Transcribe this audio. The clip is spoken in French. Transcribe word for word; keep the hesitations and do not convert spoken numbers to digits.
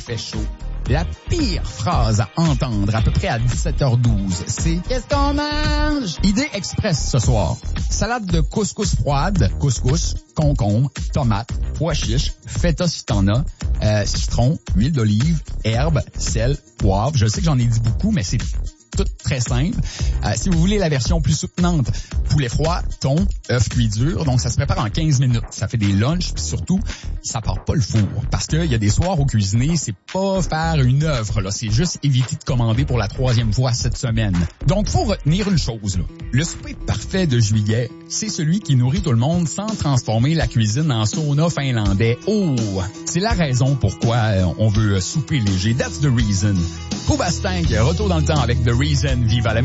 fait chaud, la pire phrase à entendre à peu près à dix-sept heures douze, c'est « Qu'est-ce qu'on mange? » Idée express ce soir. Salade de couscous froide, couscous, concombre, tomates, pois chiches, feta si t'en as, euh, citron, huile d'olive, herbes, sel, poivre. Je sais que j'en ai dit beaucoup, mais c'est tout très simple. Euh, si vous voulez la version plus soutenante, poulet froid, thon, œuf cuit dur. Donc, ça se prépare en quinze minutes. Ça fait des lunchs, puis surtout, ça part pas le four. Parce qu'il y a des soirs au cuisiner, c'est pas faire une œuvre, là. C'est juste éviter de commander pour la troisième fois cette semaine. Donc, faut retenir une chose, là. Le souper parfait de juillet, c'est celui qui nourrit tout le monde sans transformer la cuisine en sauna finlandais. Oh! C'est la raison pourquoi on veut souper léger. That's the reason. Hoobastank, retour dans le temps avec The Reason. Vive à la